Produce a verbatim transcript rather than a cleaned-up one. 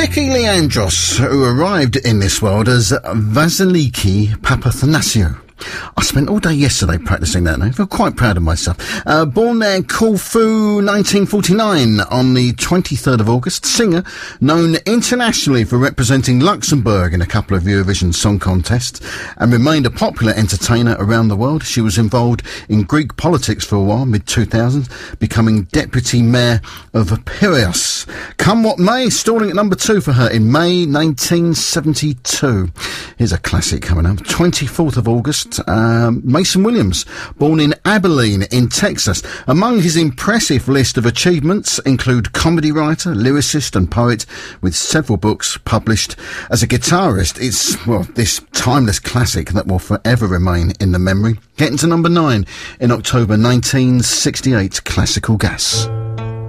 Vicky Leandros, who arrived in this world as Vasiliki Papathanasiou. I spent all day yesterday practising that name. I feel quite proud of myself. Uh, born there in Corfu, nineteen forty-nine, on the twenty-third of August. Singer, known internationally for representing Luxembourg in a couple of Eurovision Song Contests, and remained a popular entertainer around the world. She was involved in Greek politics for a while, mid two thousands, becoming deputy mayor of Piraeus. Come what may, stalling at number two for her in May nineteen seventy-two. Here's a classic coming up. twenty-fourth of August. Um, Mason Williams, born in Abilene in Texas. Among his impressive list of achievements include comedy writer, lyricist and poet with several books published. As a guitarist, it's, well, this timeless classic that will forever remain in the memory. Getting to number nine in October nineteen sixty-eight, Classical Gas.